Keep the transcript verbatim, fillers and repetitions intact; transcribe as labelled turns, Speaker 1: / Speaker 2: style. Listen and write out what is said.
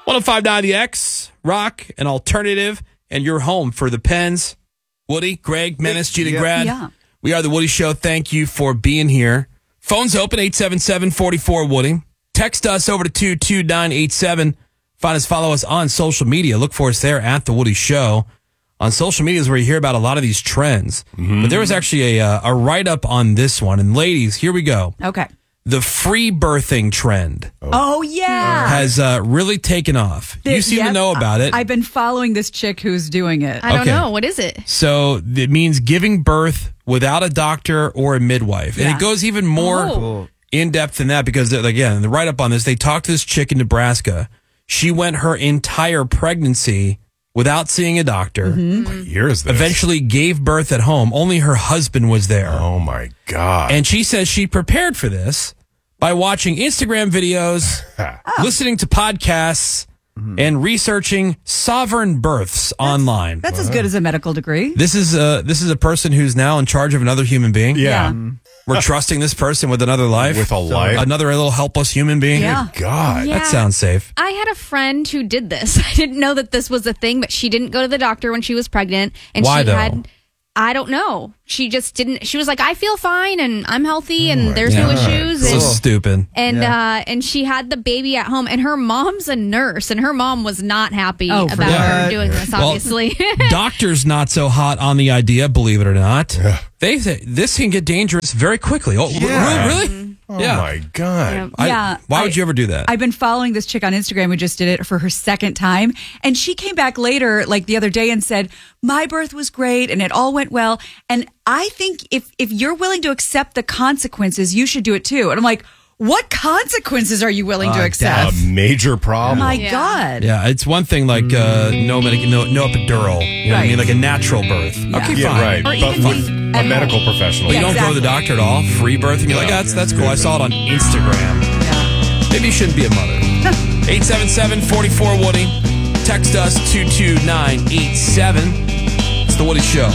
Speaker 1: one oh five point nine The X, Rock, an alternative, and your home for the Pens. Woody, Greg, Menace, Gina,
Speaker 2: Yeah.
Speaker 1: Grad.
Speaker 3: Yeah.
Speaker 1: We are The Woody Show. Thank you for being here. Phone's open, eight seven seven, four four, Woody. Text us over to two two nine eight seven. Find us, follow us on social media. Look for us there at The Woody Show. On social media is where you hear about a lot of these trends. Mm-hmm. But there was actually a, uh, a write-up on this one. And ladies, here we go.
Speaker 3: Okay.
Speaker 1: The free birthing trend
Speaker 3: Oh, yeah.
Speaker 1: has uh, really taken off. You seem
Speaker 3: Yep.
Speaker 1: to know about it.
Speaker 3: I've been following this chick who's doing it.
Speaker 4: I don't
Speaker 1: Okay.
Speaker 4: know. What is it?
Speaker 1: So it means giving birth without a doctor or a midwife. And
Speaker 3: Yeah.
Speaker 1: it goes even more
Speaker 4: Oh.
Speaker 1: in depth than that because, again, the write up on this, they talked to this chick in Nebraska. She went her entire pregnancy without seeing a doctor.
Speaker 3: Mm-hmm.
Speaker 2: What year is this?
Speaker 1: Eventually gave birth at home. Only her husband was there.
Speaker 2: Oh, my God.
Speaker 1: And she says she prepared for this by watching Instagram videos, listening to podcasts, and researching sovereign births online.
Speaker 3: That's as good as a medical degree.
Speaker 1: This is a this is a person who's now in charge of another human being.
Speaker 2: yeah.
Speaker 3: Yeah.
Speaker 1: We're trusting this person with another life,
Speaker 2: With a life?
Speaker 1: another little helpless human being.
Speaker 3: Yeah.
Speaker 2: God.
Speaker 4: Yeah.
Speaker 1: That sounds safe.
Speaker 4: I had a friend who did this. I didn't know that this was a thing, but she didn't go to the doctor when she was pregnant. And
Speaker 1: Why,
Speaker 4: she
Speaker 1: though?
Speaker 4: had, I don't know. She just didn't. She was like, I feel fine and I'm healthy and there's
Speaker 1: Yeah.
Speaker 4: no issues.
Speaker 1: So
Speaker 4: And,
Speaker 1: stupid.
Speaker 4: and, uh, and she had the baby at home, and her mom's a nurse, and her mom was not happy
Speaker 3: Oh,
Speaker 4: about
Speaker 3: forget
Speaker 4: her
Speaker 2: it.
Speaker 4: doing this,
Speaker 1: Well,
Speaker 4: obviously.
Speaker 1: Doctors not so hot on the idea, believe it or not. They say this can get dangerous very quickly. Oh,
Speaker 2: Yeah.
Speaker 1: re- really?
Speaker 2: Oh,
Speaker 1: yeah.
Speaker 2: my God.
Speaker 4: Yeah.
Speaker 1: I-
Speaker 3: Yeah,
Speaker 1: why would
Speaker 3: I-
Speaker 1: you ever do that?
Speaker 3: I've been following this chick on Instagram who just did it for her second time. And she came back later, like the other day, and said, my birth was great and it all went well. And I think if, if you're willing to accept the consequences, you should do it too. And I'm like, what consequences are you willing to
Speaker 2: A
Speaker 3: accept?
Speaker 2: major problem.
Speaker 3: My
Speaker 4: Yeah.
Speaker 3: God.
Speaker 1: yeah, it's one thing like uh, no, medic- no no epidural. You know what I
Speaker 3: Right.
Speaker 1: mean? Like a natural birth. Okay,
Speaker 2: yeah,
Speaker 1: fine.
Speaker 2: right.
Speaker 3: Or
Speaker 2: But
Speaker 3: even
Speaker 2: with
Speaker 3: the-
Speaker 2: a
Speaker 3: at
Speaker 2: medical
Speaker 3: home.
Speaker 2: professional.
Speaker 1: But you
Speaker 3: Yeah,
Speaker 1: don't go to the
Speaker 3: exactly.
Speaker 1: doctor at all. Free birth, and you're like,
Speaker 2: Yeah.
Speaker 1: oh, that's that's cool. I saw it on Instagram.
Speaker 3: Yeah.
Speaker 1: Maybe you shouldn't be a mother. eight seven seven, four four, Woody. Text us two two nine eight seven. It's The Woody Show.